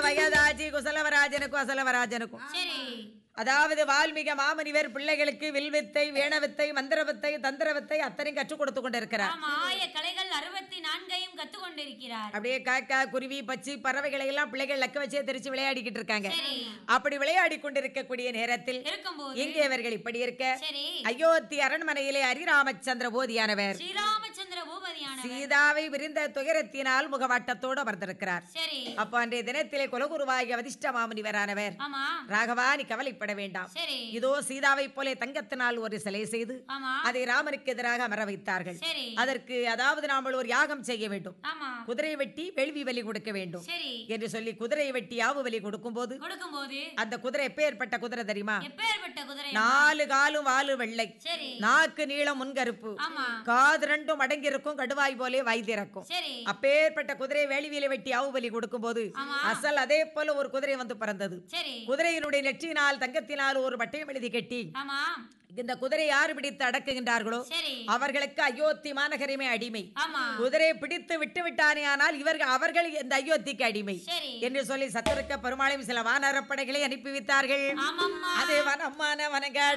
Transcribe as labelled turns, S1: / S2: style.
S1: வயதாஜி குசலவராஜனுக்கும் அசலவராஜனுக்கும். அதாவது வால்மீக மாமுனிவர் பிள்ளைகளுக்கு வில்வித்தை, வேணவித்தை, மந்திரவித்தை, தந்திரவித்தை அத்தனையும் கற்றுக் கொடுத்து கொண்டிருக்கிறார்.
S2: கலைகள் 64 கற்றுக் கொண்டிருக்கிறார்.
S1: அப்படியே காக்கா, குருவி, பச்சி, பறவைகளை எல்லாம் பிள்ளைகள் லக்க வச்சே தெரிச்சு விளையாடிக்கிட்டு இருக்காங்க. அப்படி விளையாடி கொண்டிருக்கக்கூடிய நேரத்தில் இங்கே அவர்கள் இப்படி இருக்க அயோத்தி அரண்மனையிலே ஹரிராமச்சந்திர பூதியானவர் சீதாவை விரிந்த துயரத்தினால் முகவாட்டத்தோடு அமர்ந்திருக்கிறார். அப்ப அன்றைய தினத்திலே குலகுருவாகிய வதிஷ்ட மாமுனிவரானவர், ராகவா நீ கவலைப்பட வேண்டாம், இதோ சீதாவை போலே தங்கத்தினால் ஒரு சிலை செய்து அதை ராமனுக்கு எதிராக அமர வைத்தார்கள். அதற்கு அதாவது நாம் ஒரு யாகம் செய்ய வேண்டும், குதிரை வெட்டி வேள்வி பலி கொடுக்க வேண்டும் என்று சொல்லி குதிரை வெட்டி யாவு பலி கொடுக்கும் போது அந்த குதிரை எப்பேற்பட்ட குதிரை தெரியுமா? 4 காலும் வாலு வெள்ளை, நாக்கு நீளம் முன்கருப்பு, காது 2 அடங்கி இருக்கும், கடுவாய் போலே வாய் திறக்கும். அப்பேற்பட்ட குதிரை வேள்வியில வெட்டி யாவு பலி கொடுக்கும் போது அசல் அதே போல ஒரு குதிரை வந்து பிறந்தது. குதிரையினுடைய நெற்றியினால் தங்கத்தினால் ஒரு பட்டயம் எழுதி கட்டி இந்த குதிரை யாரு பிடித்து அடக்குகின்றார்களோ அவர்களுக்கு அயோத்தி மாநகரமே அடிமை. குதிரை பிடித்து விட்டு விட்டானே ஆனால் அவர்கள் இந்த அயோத்திக்கு அடிமை என்று சொல்லி சத்துருக்க பெருமாளையும் சில வானரப்படைகளை அனுப்பி வைத்தார்கள். அது வனமான வனங்க